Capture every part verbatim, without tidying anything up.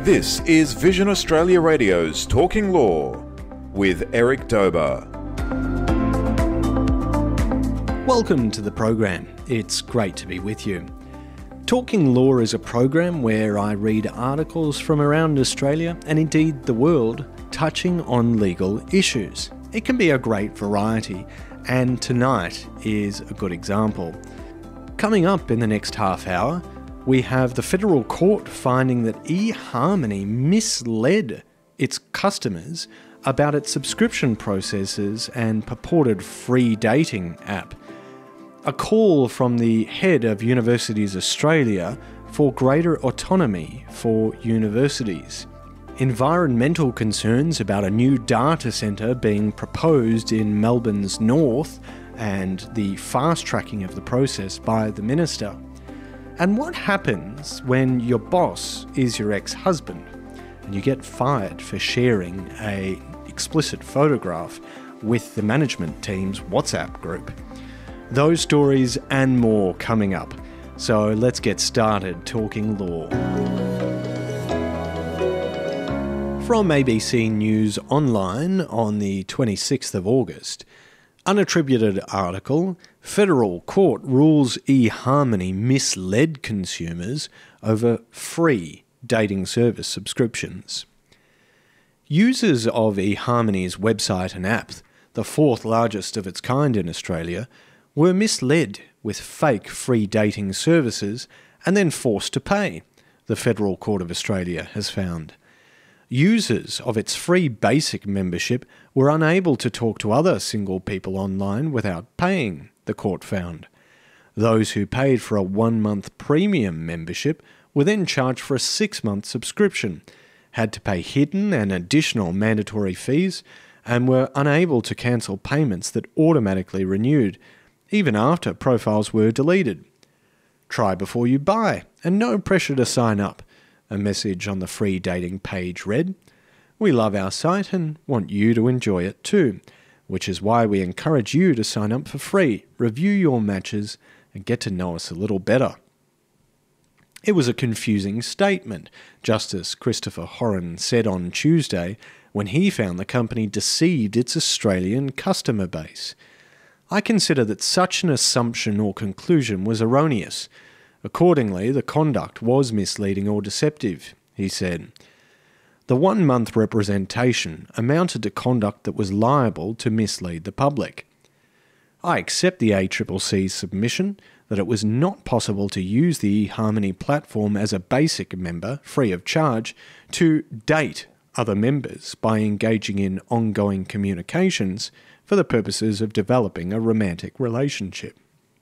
This is Vision Australia Radio's Talking Law with Eric Dober. Welcome to the program. It's great to be with you. Talking Law is a program where I read articles from around Australia and indeed the world touching on legal issues. It can be a great variety, and tonight is a good example. Coming up in the next half hour, we have the federal court finding that eHarmony misled its customers about its subscription processes and purported free dating app. A call from the head of Universities Australia for greater autonomy for universities. Environmental concerns about a new data centre being proposed in Melbourne's north and the fast-tracking of the process by the minister. And what happens when your boss is your ex-husband and you get fired for sharing an explicit photograph with the management team's WhatsApp group? Those stories and more coming up. So let's get started talking law. From A B C News Online on the twenty-sixth of August, unattributed article, Federal Court rules eHarmony misled consumers over free dating service subscriptions. Users of eHarmony's website and app, the fourth largest of its kind in Australia, were misled with fake free dating services and then forced to pay, the Federal Court of Australia has found. Users of its free basic membership were unable to talk to other single people online without paying, the court found. Those who paid for a one-month premium membership were then charged for a six-month subscription, had to pay hidden and additional mandatory fees, and were unable to cancel payments that automatically renewed, even after profiles were deleted. Try before you buy, and no pressure to sign up, a message on the free dating page read. We love our site and want you to enjoy it too, which is why we encourage you to sign up for free, review your matches, and get to know us a little better. It was a confusing statement, Justice Christopher Horan said on Tuesday when he found the company deceived its Australian customer base. I consider that such an assumption or conclusion was erroneous. Accordingly, the conduct was misleading or deceptive, he said. The one-month representation amounted to conduct that was liable to mislead the public. I accept the A C C C's submission that it was not possible to use the eHarmony platform as a basic member, free of charge, to date other members by engaging in ongoing communications for the purposes of developing a romantic relationship.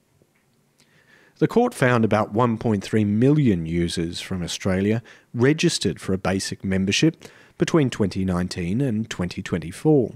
The court found about one point three million users from Australia registered for a basic membership between twenty nineteen and twenty twenty-four.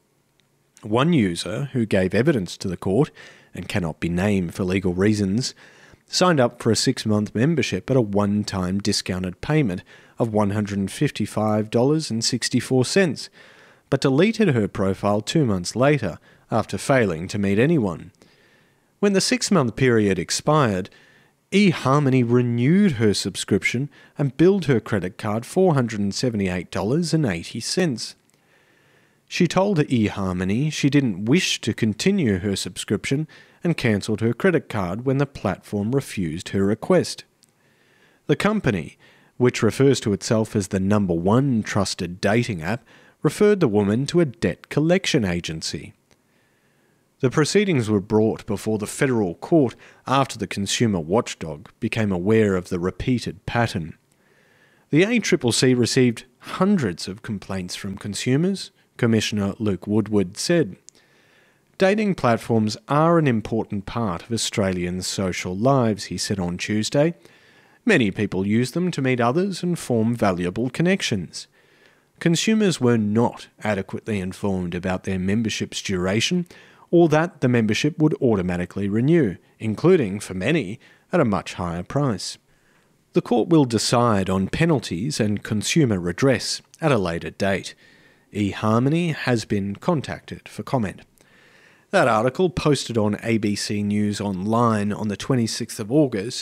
One user, who gave evidence to the court and cannot be named for legal reasons, signed up for a six-month membership at a one-time discounted payment of one hundred fifty-five dollars and sixty-four cents, but deleted her profile two months later after failing to meet anyone. When the six-month period expired, eHarmony renewed her subscription and billed her credit card four hundred seventy-eight dollars and eighty cents. She told eHarmony she didn't wish to continue her subscription and cancelled her credit card when the platform refused her request. The company, which refers to itself as the number one trusted dating app, referred the woman to a debt collection agency. The proceedings were brought before the federal court after the consumer watchdog became aware of the repeated pattern. The A C C C received hundreds of complaints from consumers, Commissioner Luke Woodward said. Dating platforms are an important part of Australians' social lives, he said on Tuesday. Many people use them to meet others and form valuable connections. Consumers were not adequately informed about their membership's duration or that the membership would automatically renew, including, for many, at a much higher price. The court will decide on penalties and consumer redress at a later date. eHarmony has been contacted for comment. That article, posted on A B C News Online on the twenty-sixth of August,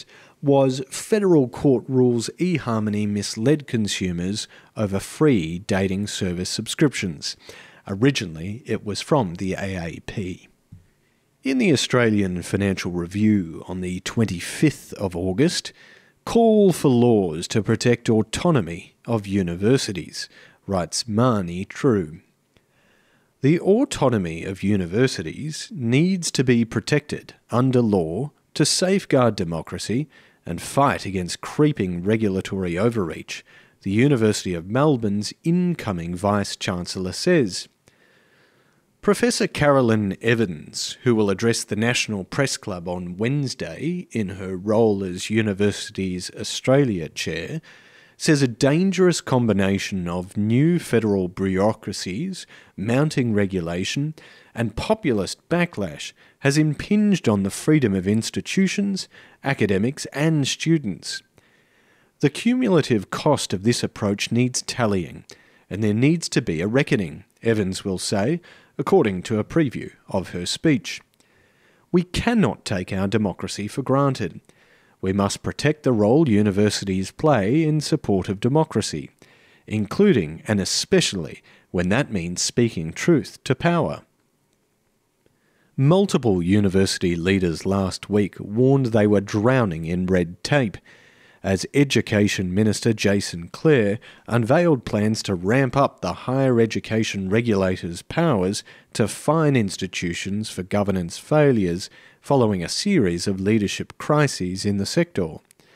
was federal court rules eHarmony misled consumers over free dating service subscriptions. Originally, it was from the A A P. In the Australian Financial Review on the twenty-fifth of August, call for laws to protect autonomy of universities, writes Marnie True. The autonomy of universities needs to be protected under law to safeguard democracy and fight against creeping regulatory overreach, the University of Melbourne's incoming Vice-Chancellor says. Professor Carolyn Evans, who will address the National Press Club on Wednesday in her role as Universities Australia Chair, says a dangerous combination of new federal bureaucracies, mounting regulation, and populist backlash has impinged on the freedom of institutions, academics and students. The cumulative cost of this approach needs tallying, and there needs to be a reckoning, Evans will say, according to a preview of her speech. We cannot take our democracy for granted. We must protect the role universities play in support of democracy, including and especially when that means speaking truth to power. Multiple university leaders last week warned they were drowning in red tape, as Education Minister Jason Clare unveiled plans to ramp up the higher education regulators' powers to fine institutions for governance failures following a series of leadership crises in the sector.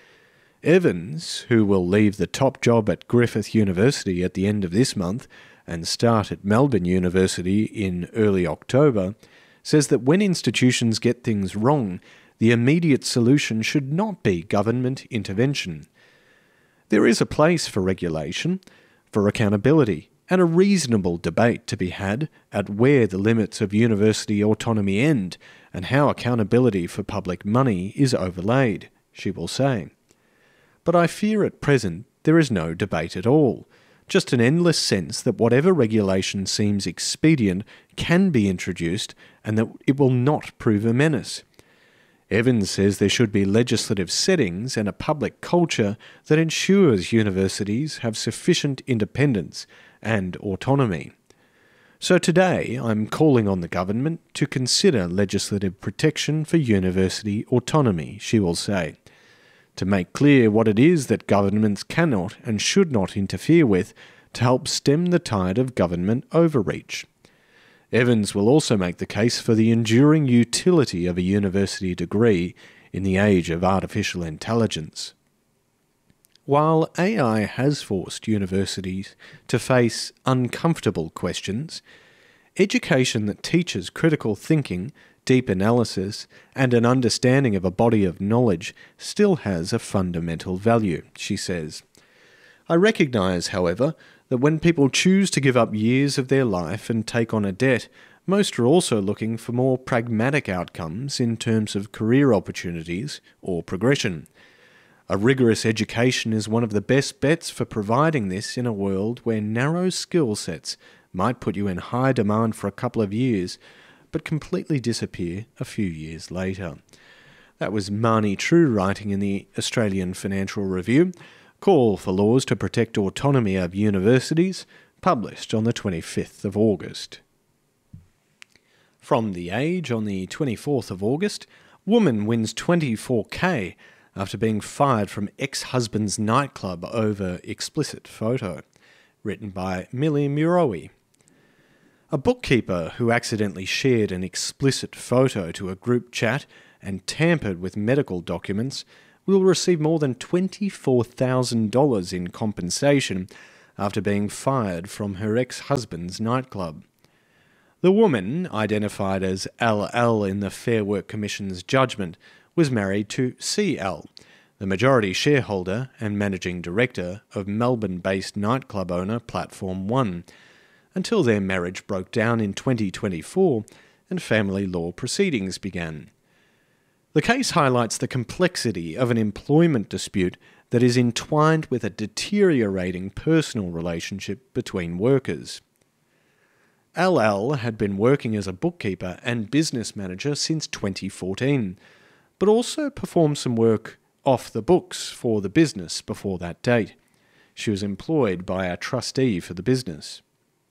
Evans, who will leave the top job at Griffith University at the end of this month and start at Melbourne University in early October, says that when institutions get things wrong, the immediate solution should not be government intervention. There is a place for regulation, for accountability, and a reasonable debate to be had at where the limits of university autonomy end and how accountability for public money is overlaid, she will say. But I fear at present there is no debate at all, just an endless sense that whatever regulation seems expedient can be introduced and that it will not prove a menace. Evans says there should be legislative settings and a public culture that ensures universities have sufficient independence and autonomy. So today I'm calling on the government to consider legislative protection for university autonomy, she will say, to make clear what it is that governments cannot and should not interfere with to help stem the tide of government overreach. Evans will also make the case for the enduring utility of a university degree in the age of artificial intelligence. While A I has forced universities to face uncomfortable questions, education that teaches critical thinking, deep analysis, and an understanding of a body of knowledge still has a fundamental value, she says. I recognise, however, that when people choose to give up years of their life and take on a debt, most are also looking for more pragmatic outcomes in terms of career opportunities or progression. A rigorous education is one of the best bets for providing this in a world where narrow skill sets might put you in high demand for a couple of years, but completely disappear a few years later. That was Marnie True writing in the Australian Financial Review. Call for laws to protect autonomy of universities, published on the twenty-fifth of August. From The Age on the twenty-fourth of August, woman wins twenty-four K after being fired from ex-husband's nightclub over explicit photo. Written by Millie Muroe. A bookkeeper who accidentally shared an explicit photo to a group chat and tampered with medical documents will receive more than twenty-four thousand dollars in compensation after being fired from her ex-husband's nightclub. The woman, identified as L L in the Fair Work Commission's judgment, was married to C L, the majority shareholder and managing director of Melbourne-based nightclub owner Platform One, until their marriage broke down in twenty twenty-four and family law proceedings began. The case highlights the complexity of an employment dispute that is entwined with a deteriorating personal relationship between workers. L L had been working as a bookkeeper and business manager since twenty fourteen, but also performed some work off the books for the business before that date. She was employed by a trustee for the business.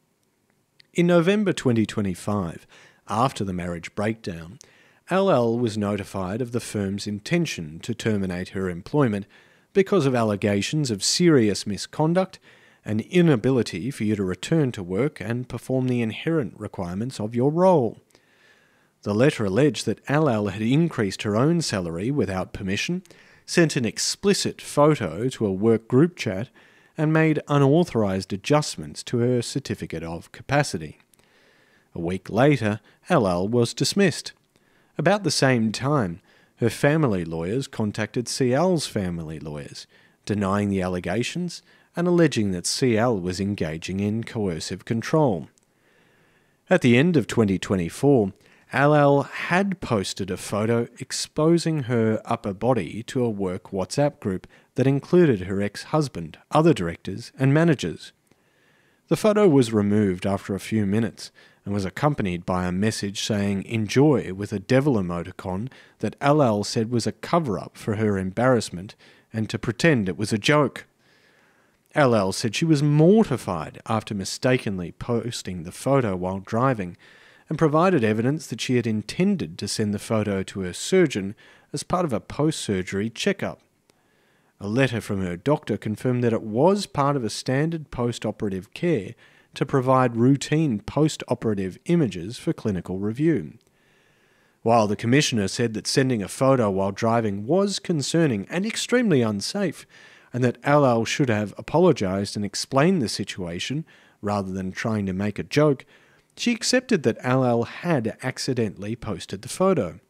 In November twenty twenty-five, after the marriage breakdown, L L was notified of the firm's intention to terminate her employment because of allegations of serious misconduct and inability for you to return to work and perform the inherent requirements of your role. The letter alleged that L L had increased her own salary without permission, sent an explicit photo to a work group chat, and made unauthorised adjustments to her certificate of capacity. A week later, L L was dismissed. About the same time, her family lawyers contacted C L's family lawyers, denying the allegations and alleging that C L was engaging in coercive control. At the end of twenty twenty-four, L L had posted a photo exposing her upper body to a work WhatsApp group that included her ex-husband, other directors, and managers. The photo was removed after a few minutes and was accompanied by a message saying "enjoy" with a devil emoticon that L L said was a cover-up for her embarrassment and to pretend it was a joke. L L said she was mortified after mistakenly posting the photo while driving, and provided evidence that she had intended to send the photo to her surgeon as part of a post-surgery checkup. A letter from her doctor confirmed that it was part of a standard post-operative care to provide routine post-operative images for clinical review. While the Commissioner said that sending a photo while driving was concerning and extremely unsafe, and that L L should have apologised and explained the situation rather than trying to make a joke, she accepted that L L had accidentally posted the photo.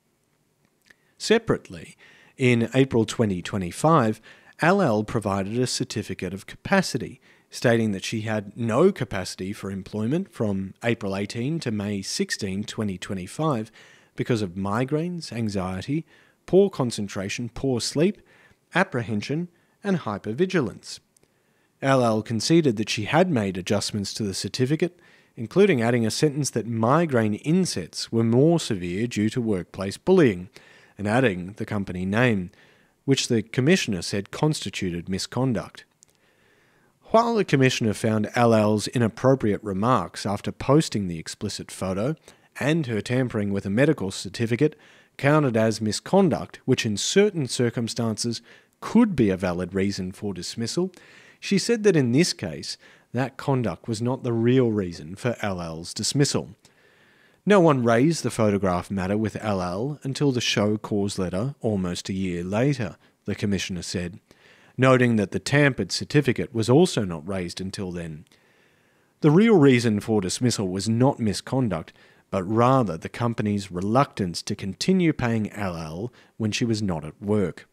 Separately, in April twenty twenty-five, L L provided a certificate of capacity, stating that she had no capacity for employment from April eighteenth to May sixteenth, twenty twenty-five because of migraines, anxiety, poor concentration, poor sleep, apprehension, and hypervigilance. L L conceded that she had made adjustments to the certificate, including adding a sentence that migraine insets were more severe due to workplace bullying, and adding the company name, which the Commissioner said constituted misconduct. While the Commissioner found L L's inappropriate remarks after posting the explicit photo and her tampering with a medical certificate counted as misconduct, which in certain circumstances could be a valid reason for dismissal, she said that in this case, that conduct was not the real reason for L L's dismissal. No one raised the photograph matter with L L until the show cause letter almost a year later, the Commissioner said, noting that the tampered certificate was also not raised until then. The real reason for dismissal was not misconduct, but rather the company's reluctance to continue paying L L when she was not at work.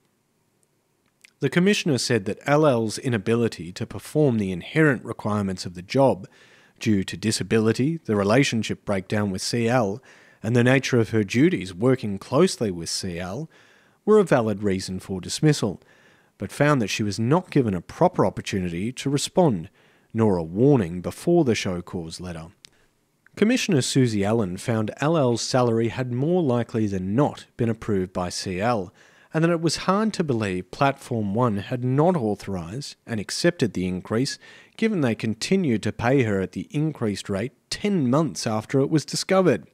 The Commissioner said that L L's inability to perform the inherent requirements of the job, due to disability, the relationship breakdown with C L, and the nature of her duties working closely with C L, were a valid reason for dismissal, but found that she was not given a proper opportunity to respond, nor a warning before the show cause letter. Commissioner Susie Allen found L L's salary had more likely than not been approved by C L, and that it was hard to believe Platform One had not authorised and accepted the increase, given they continued to pay her at the increased rate ten months after it was discovered.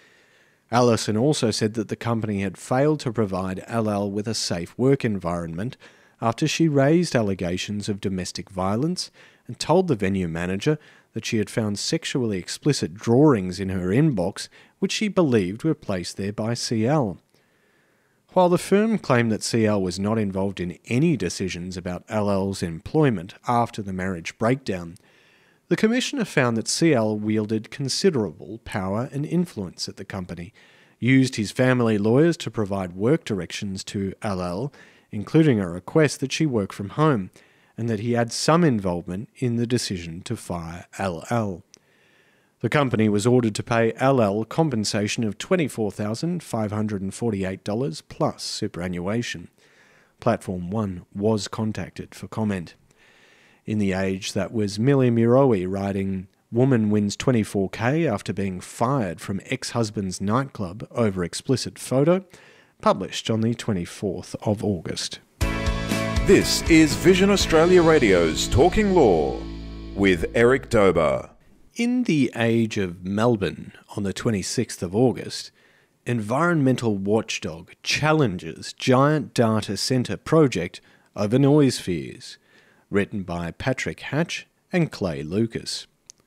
Allison also said that the company had failed to provide L L with a safe work environment after she raised allegations of domestic violence and told the venue manager that she had found sexually explicit drawings in her inbox which she believed were placed there by C L. While the firm claimed that C L was not involved in any decisions about L L's employment after the marriage breakdown, the Commissioner found that C L wielded considerable power and influence at the company, used his family lawyers to provide work directions to L L, including a request that she work from home, and that he had some involvement in the decision to fire L L. The company was ordered to pay L L compensation of twenty-four thousand five hundred forty-eight dollars plus superannuation. Platform One was contacted for comment. In The Age, that was Millie Mirowi writing, "Woman wins twenty-four K after being fired from ex-husband's nightclub over explicit photo," published on the twenty-fourth of August. This is Vision Australia Radio's Talking Law with Eric Dober. In the Age of Melbourne on the twenty-sixth of August, environmental watchdog challenges giant data centre project over noise fears, written by Patrick Hatch and Clay Lucas.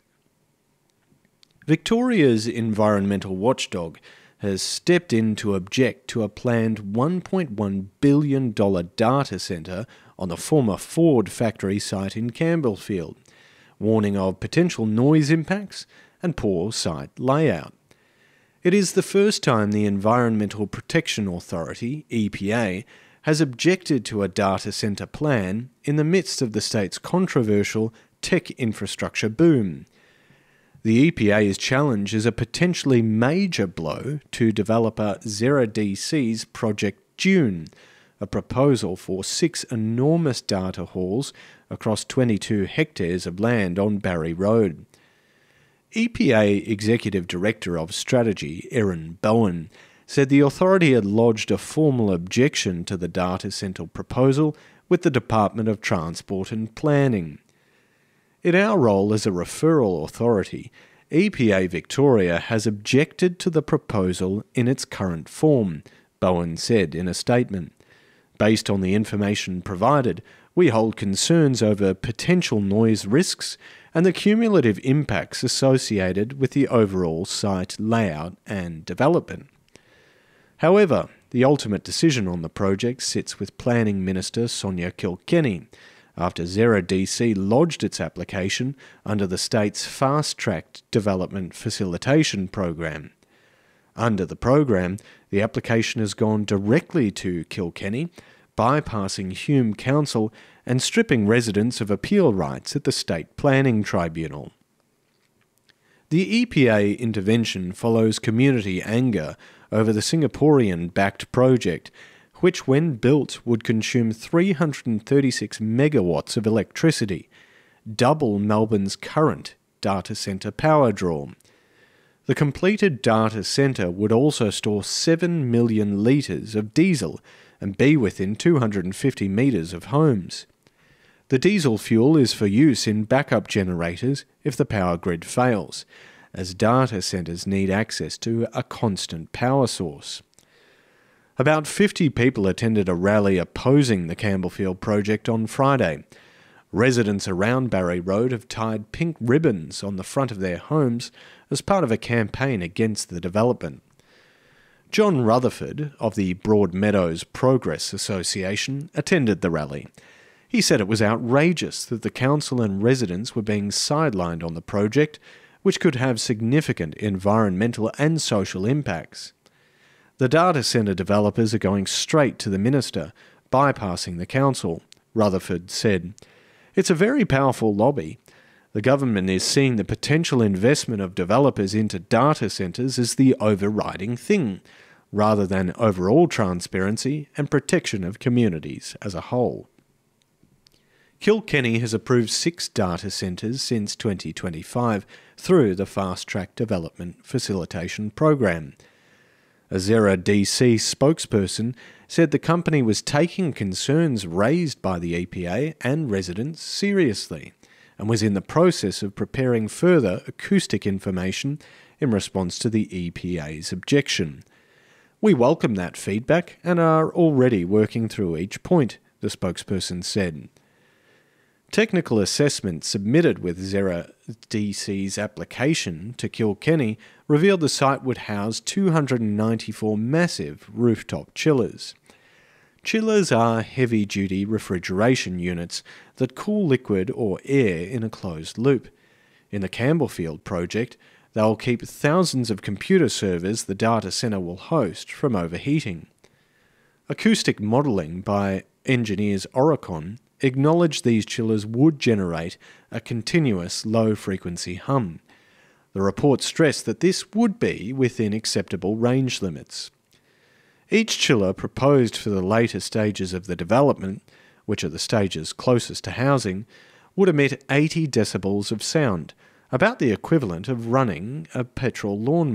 Victoria's environmental watchdog has stepped in to object to a planned one point one billion dollars data centre on the former Ford factory site in Campbellfield, warning of potential noise impacts and poor site layout. It is the first time the Environmental Protection Authority, E P A, has objected to a data centre plan in the midst of the state's controversial tech infrastructure boom. The E P A's challenge is a potentially major blow to developer Zero D C's Project Dune, a proposal for six enormous data halls across twenty-two hectares of land on Barry Road. E P A Executive Director of Strategy, Erin Bowen, said the authority had lodged a formal objection to the data centre proposal with the Department of Transport and Planning. In our role as a referral authority, E P A Victoria has objected to the proposal in its current form, Bowen said in a statement. Based on the information provided, we hold concerns over potential noise risks and the cumulative impacts associated with the overall site layout and development. However, the ultimate decision on the project sits with Planning Minister Sonia Kilkenny, after Zero D C lodged its application under the state's Fast-Tracked Development Facilitation Program. Under the program, the application has gone directly to Kilkenny, bypassing Hume Council and stripping residents of appeal rights at the State Planning Tribunal. The E P A intervention follows community anger over the Singaporean-backed project, which when built would consume three hundred thirty-six megawatts of electricity, double Melbourne's current data centre power draw. The completed data centre would also store seven million litres of diesel and be within two hundred fifty metres of homes. The diesel fuel is for use in backup generators if the power grid fails, as data centres need access to a constant power source. About fifty people attended a rally opposing the Campbellfield project on Friday. Residents around Barry Road have tied pink ribbons on the front of their homes as part of a campaign against the development. John Rutherford of the Broadmeadows Progress Association attended the rally. He said it was outrageous that the council and residents were being sidelined on the project, which could have significant environmental and social impacts. The data centre developers are going straight to the minister, bypassing the council, Rutherford said. It's a very powerful lobby. The government is seeing the potential investment of developers into data centres as the overriding thing, rather than overall transparency and protection of communities as a whole. Kilkenny has approved six data centres since twenty twenty-five through the Fast Track Development Facilitation Program. A Zero D C spokesperson said the company was taking concerns raised by the E P A and residents seriously and was in the process of preparing further acoustic information in response to the E P A's objection. We welcome that feedback and are already working through each point, the spokesperson said. Technical assessment submitted with Zero D C's application to Kilkenny revealed the site would house two hundred ninety-four massive rooftop chillers. Chillers are heavy-duty refrigeration units that cool liquid or air in a closed loop. In the Campbellfield project, they'll keep thousands of computer servers the data centre will host from overheating. Acoustic modelling by engineers Oricon acknowledged these chillers would generate a continuous low-frequency hum. The report stressed that this would be within acceptable range limits. Each chiller proposed for the later stages of the development, which are the stages closest to housing, would emit eighty decibels of sound, about the equivalent of running a petrol lawnmower.